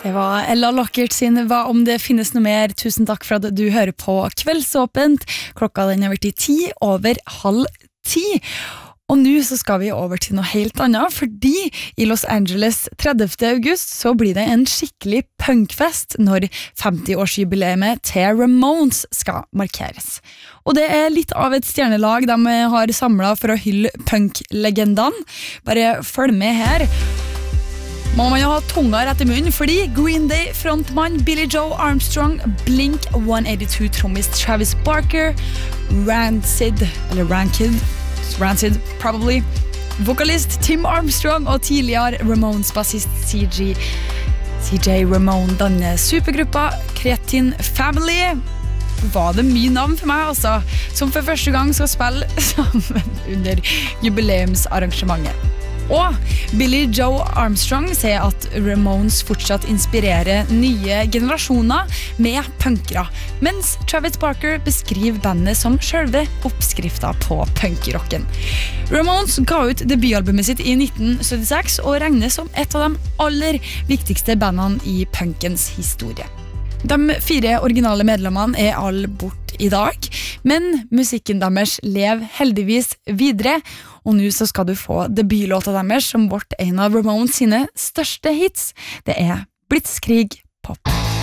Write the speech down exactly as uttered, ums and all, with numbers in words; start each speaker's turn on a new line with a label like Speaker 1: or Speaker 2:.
Speaker 1: Det var Ella Lockert sin Hva om det finnes noe mer. Tusen takk for at du hører på Kveldsåpent. Klokka den har vært i ti over halv ti. Og nå så skal vi over til noe helt annet, fordi i Los Angeles tredivte august så blir det en skikkelig punkfest når femti-årsjubileet til Ramones skal markeres. Og det er litt av et stjernelag de har samlet for å hylle punk-legendene. Bare følg med her. Må man jo ha tunga rett i munnen, fordi Green Day frontmann Billy Joe Armstrong, Blink one eighty-two trommis Travis Barker, Rancid, eller Rancid, Rancid, probably, vokalist Tim Armstrong og tidligere Ramones-bassist C J C J Ramone danner supergruppa Cretin Family. Var det mye navn for meg, altså, som for første gang skal spille sammen under jubileumsarrangementet. Og Billy Joe Armstrong sier at Ramones fortsatt inspirerer nye generasjoner med punkere, mens Travis Barker beskriver bandet som selve oppskrifta på punkrocken. Ramones ga ut debutalbumet sitt i nitten syttiseks og regnes som et av de aller viktigste bandene i punkens historie. De fire originale medlemmene er alle bort i dag, men musikken deres lever heldigvis videre, og nå så skal du få debutlåta deres som ble en av Ramones sine største hits. Det er Blitzkrieg Pop.